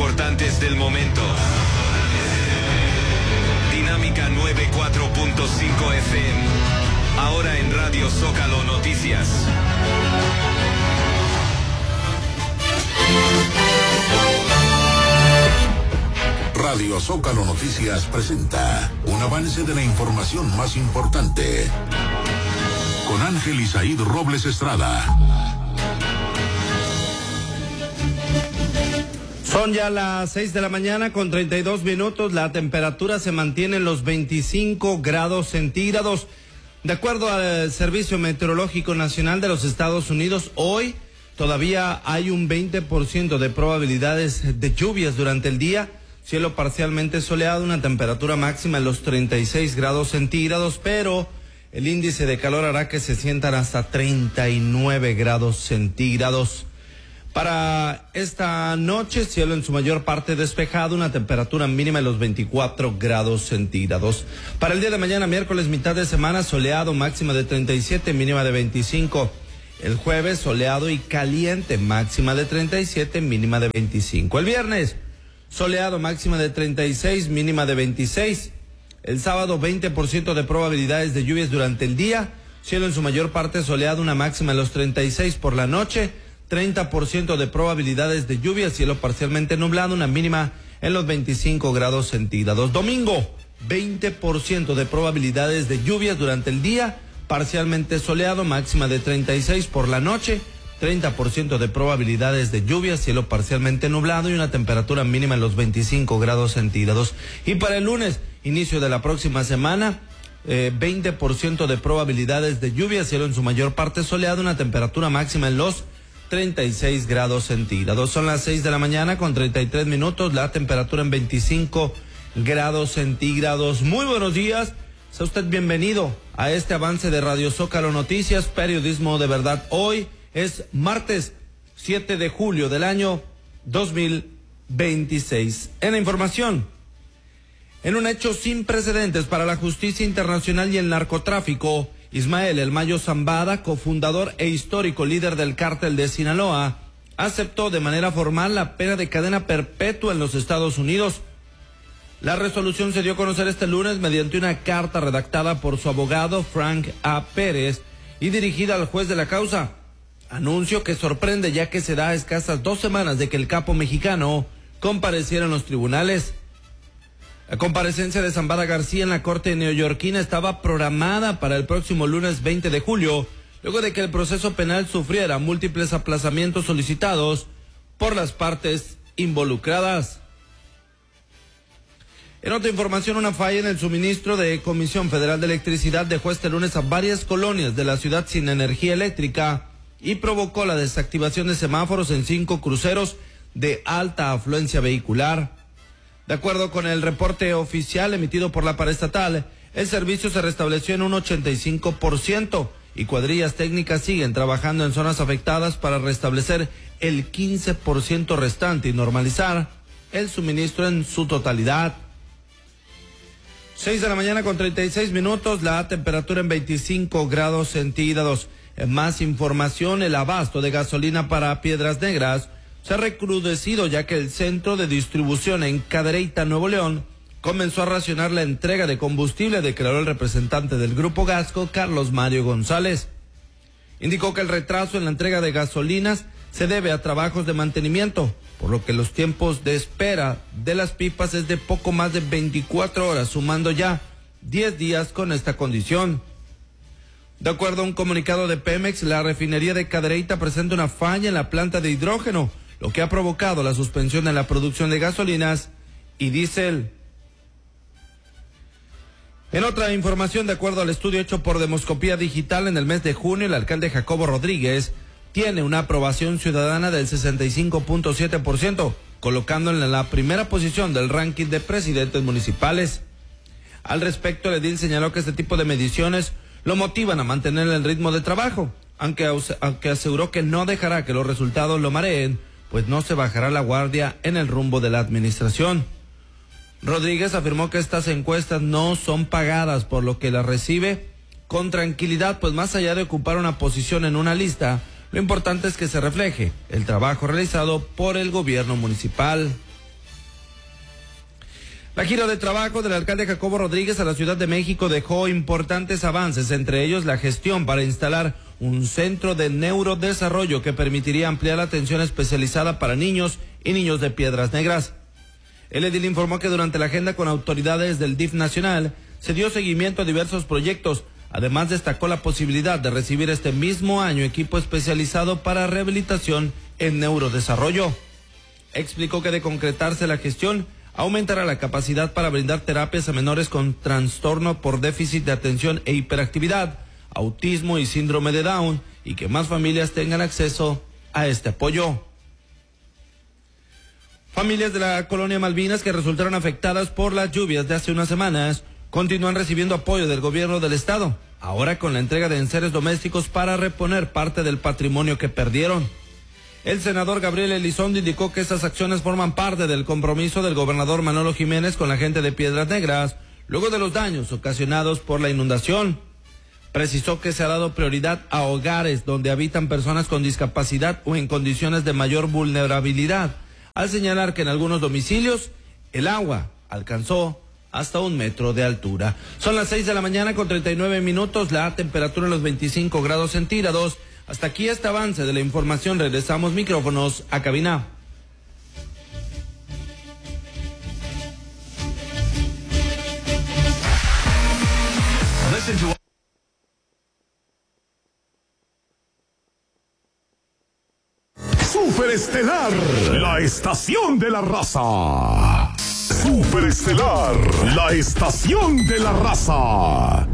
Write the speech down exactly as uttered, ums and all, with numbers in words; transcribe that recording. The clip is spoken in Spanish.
importantes del momento. Dinámica noventa y cuatro punto cinco F M. Ahora en Radio Zócalo Noticias. Radio Zócalo Noticias presenta un avance de la información más importante. Con Ángel Isaíd Robles Estrada. Son ya las seis de la mañana con treinta y dos minutos. La temperatura se mantiene en los veinticinco grados centígrados. De acuerdo al Servicio Meteorológico Nacional de los Estados Unidos, hoy todavía hay un veinte por ciento de probabilidades de lluvias durante el día. Cielo parcialmente soleado, una temperatura máxima en los treinta y seis grados centígrados, pero el índice de calor hará que se sientan hasta treinta y nueve grados centígrados. Para esta noche, cielo en su mayor parte despejado, una temperatura mínima en los veinticuatro grados centígrados. Para el día de mañana, miércoles, mitad de semana, soleado, máxima de treinta y siete, mínima de veinticinco. El jueves, soleado y caliente, máxima de treinta y siete, mínima de veinticinco. El viernes, soleado, máxima de treinta y seis, mínima de veintiséis. El sábado, veinte por ciento de probabilidades de lluvias durante el día. Cielo en su mayor parte soleado, una máxima en los treinta y seis por la noche. treinta por ciento de probabilidades de lluvia, cielo parcialmente nublado, una mínima en los veinticinco grados centígrados. Domingo, veinte por ciento de probabilidades de lluvias durante el día, parcialmente soleado, máxima de treinta y seis por la noche. treinta por ciento de probabilidades de lluvia, cielo parcialmente nublado y una temperatura mínima en los veinticinco grados centígrados. Y para el lunes, inicio de la próxima semana, eh, veinte por ciento de probabilidades de lluvia, cielo en su mayor parte soleado, una temperatura máxima en los treinta y seis grados centígrados. Son las seis de la mañana con treinta y tres minutos, la temperatura en veinticinco grados centígrados. Muy buenos días, sea usted bienvenido a este avance de Radio Zócalo Noticias, periodismo de verdad. Hoy es martes siete de julio del año dos mil veintiséis. En la información, en un hecho sin precedentes para la justicia internacional y el narcotráfico, Ismael El Mayo Zambada, cofundador e histórico líder del cártel de Sinaloa, aceptó de manera formal la pena de cadena perpetua en los Estados Unidos. La resolución se dio a conocer este lunes mediante una carta redactada por su abogado Frank A. Pérez y dirigida al juez de la causa. Anuncio que sorprende ya que se da a escasas dos semanas de que el capo mexicano compareciera en los tribunales. La comparecencia de Zambada García en la corte neoyorquina estaba programada para el próximo lunes veinte de julio, luego de que el proceso penal sufriera múltiples aplazamientos solicitados por las partes involucradas. En otra información, una falla en el suministro de Comisión Federal de Electricidad dejó este lunes a varias colonias de la ciudad sin energía eléctrica y provocó la desactivación de semáforos en cinco cruceros de alta afluencia vehicular. De acuerdo con el reporte oficial emitido por la paraestatal, el servicio se restableció en un ochenta y cinco por ciento y cuadrillas técnicas siguen trabajando en zonas afectadas para restablecer el quince por ciento restante y normalizar el suministro en su totalidad. seis de la mañana con treinta y seis minutos, la temperatura en veinticinco grados centígrados. En más información, el abasto de gasolina para Piedras Negras se ha recrudecido ya que el centro de distribución en Cadereyta, Nuevo León, comenzó a racionar la entrega de combustible, declaró el representante del Grupo Gasco, Carlos Mario González. Indicó que el retraso en la entrega de gasolinas se debe a trabajos de mantenimiento, por lo que los tiempos de espera de las pipas es de poco más de veinticuatro horas, sumando ya diez días con esta condición. De acuerdo a un comunicado de Pemex, la refinería de Cadereyta presenta una falla en la planta de hidrógeno, lo que ha provocado la suspensión en la producción de gasolinas y diésel. En otra información, de acuerdo al estudio hecho por Demoscopía Digital en el mes de junio, el alcalde Jacobo Rodríguez tiene una aprobación ciudadana del sesenta y cinco punto siete por ciento, colocándolo en la primera posición del ranking de presidentes municipales. Al respecto, el edil señaló que este tipo de mediciones lo motivan a mantener el ritmo de trabajo, aunque, aunque aseguró que no dejará que los resultados lo mareen, pues no se bajará la guardia en el rumbo de la administración. Rodríguez afirmó que estas encuestas no son pagadas, por lo que las recibe con tranquilidad, pues más allá de ocupar una posición en una lista, lo importante es que se refleje el trabajo realizado por el gobierno municipal. La gira de trabajo del alcalde Jacobo Rodríguez a la Ciudad de México dejó importantes avances, entre ellos la gestión para instalar un centro de neurodesarrollo que permitiría ampliar la atención especializada para niños y niños de Piedras Negras. El edil informó que durante la agenda con autoridades del D I F nacional se dio seguimiento a diversos proyectos. Además, destacó la posibilidad de recibir este mismo año equipo especializado para rehabilitación en neurodesarrollo. Explicó que de concretarse la gestión, aumentará la capacidad para brindar terapias a menores con trastorno por déficit de atención e hiperactividad, autismo y síndrome de Down, y que más familias tengan acceso a este apoyo. Familias de la colonia Malvinas que resultaron afectadas por las lluvias de hace unas semanas continúan recibiendo apoyo del gobierno del estado, ahora con la entrega de enseres domésticos para reponer parte del patrimonio que perdieron. El senador Gabriel Elizondo indicó que estas acciones forman parte del compromiso del gobernador Manolo Jiménez con la gente de Piedras Negras, luego de los daños ocasionados por la inundación. Precisó que se ha dado prioridad a hogares donde habitan personas con discapacidad o en condiciones de mayor vulnerabilidad, al señalar que en algunos domicilios el agua alcanzó hasta un metro de altura. Son las seis de la mañana con treinta y nueve minutos, la temperatura en los veinticinco grados centígrados. Hasta aquí este avance de la información. Regresamos micrófonos a cabina. Superestelar, la estación de la raza. Superestelar, la estación de la raza.